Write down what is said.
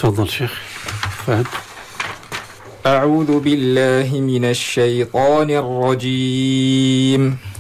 تفضل شيخ فهد. أعوذ بالله من الشيطان الرجيم.